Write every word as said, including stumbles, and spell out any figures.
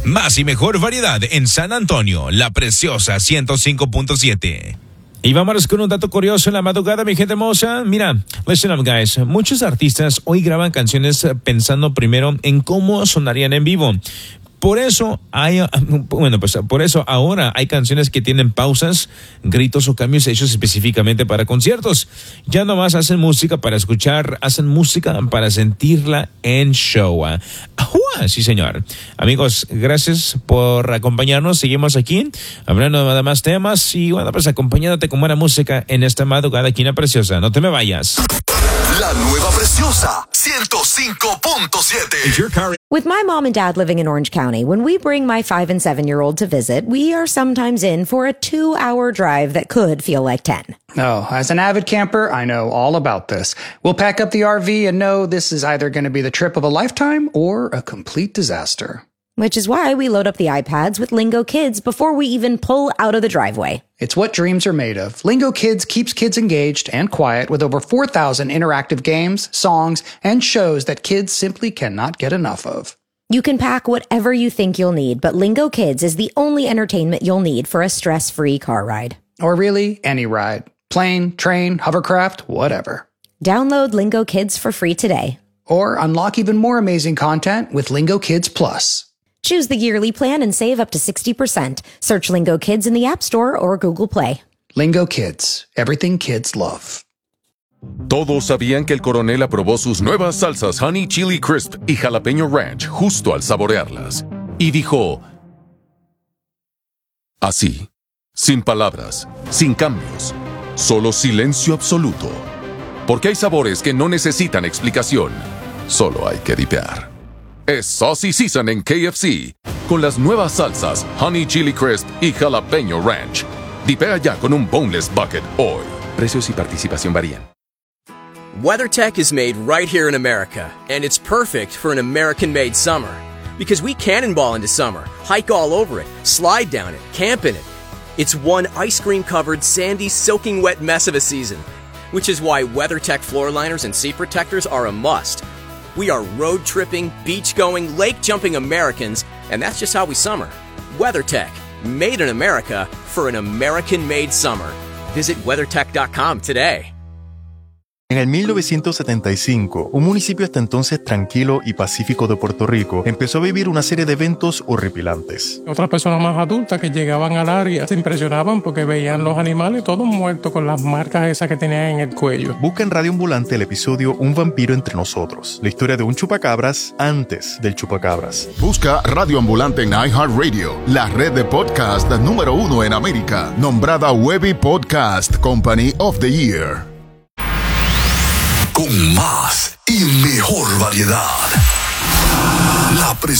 Más y mejor variedad en San Antonio, La Preciosa ciento cinco punto siete. Y vámonos con un dato curioso en la madrugada, mi gente hermosa. Mira, listen up, guys. Muchos artistas hoy graban canciones pensando primero en cómo sonarían en vivo. Por eso hay, bueno, pues por eso ahora hay canciones que tienen pausas, gritos o cambios hechos específicamente para conciertos. Ya no más hacen música para escuchar, hacen música para sentirla en show. ¡Ajua! Sí, señor. Amigos, gracias por acompañarnos. Seguimos aquí hablando de más temas y bueno, pues acompañándote con buena música en esta madrugada aquí en La Preciosa. No te me vayas. La nueva Preciosa ciento cinco punto siete. With my mom and dad living in Orange County, when we bring my five and seven year old to visit, we are sometimes in for a two hour drive that could feel like ten. Oh, as an avid camper, I know all about this. We'll pack up the R V and know this is either going to be the trip of a lifetime or a complete disaster. Which is why we load up the iPads with Lingo Kids before we even pull out of the driveway. It's what dreams are made of. Lingo Kids keeps kids engaged and quiet with over four thousand interactive games, songs, and shows that kids simply cannot get enough of. You can pack whatever you think you'll need, but Lingo Kids is the only entertainment you'll need for a stress-free car ride. Or really, any ride. Plane, train, hovercraft, whatever. Download Lingo Kids for free today. Or unlock even more amazing content with Lingo Kids Plus. Choose the yearly plan and save up to sixty percent. Search Lingo Kids in the App Store or Google Play. Lingo Kids. Everything kids love. Todos sabían que el coronel aprobó sus nuevas salsas Honey Chili Crisp y Jalapeño Ranch justo al saborearlas. Y dijo... así, sin palabras, sin cambios, solo silencio absoluto. Porque hay sabores que no necesitan explicación, solo hay que dipear. Es Saucy Season en K F C, con las nuevas salsas Honey Chili Crisp y Jalapeño Ranch. Dipea ya con un boneless bucket hoy. Precios y participación varían. WeatherTech is made right here in America, and it's perfect for an American-made summer. Because we cannonball into summer, hike all over it, slide down it, camp in it. It's one ice cream-covered, sandy, soaking wet mess of a season. Which is why WeatherTech floor liners and seat protectors are a must. We are road-tripping, beach-going, lake-jumping Americans, and that's just how we summer. WeatherTech, made in America for an American-made summer. Visit weathertech dot com today. En el mil novecientos setenta y cinco, un municipio hasta entonces tranquilo y pacífico de Puerto Rico empezó a vivir una serie de eventos horripilantes. Otras personas más adultas que llegaban al área se impresionaban porque veían los animales todos muertos con las marcas esas que tenían en el cuello. Busca en Radio Ambulante el episodio Un vampiro entre nosotros, la historia de un chupacabras antes del chupacabras. Busca Radio Ambulante en iHeartRadio, la red de podcast número uno en América, nombrada Webby Podcast Company of the Year. Con más y mejor variedad. La